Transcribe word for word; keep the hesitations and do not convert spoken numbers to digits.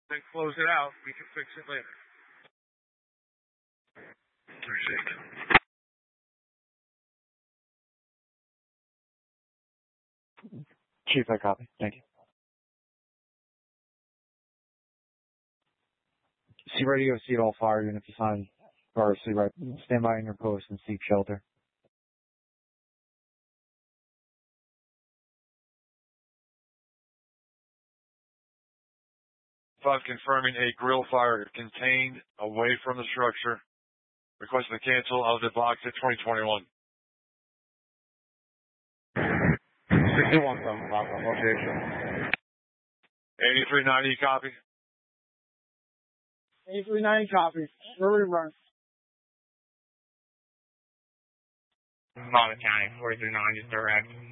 then close it out. We can fix it later. Received. Chief, I copy. Thank you. See radio, see it all fire, even if you find or see right. Stand by in your post and seek shelter. Five confirming a grill fire contained away from the structure. Requesting to cancel out of the box at twenty twenty-one. sixty-one from location. eighty-three ninety, copy. eighty-three ninety, copy. Where we run? Bottom County, forty-three ninety, direct.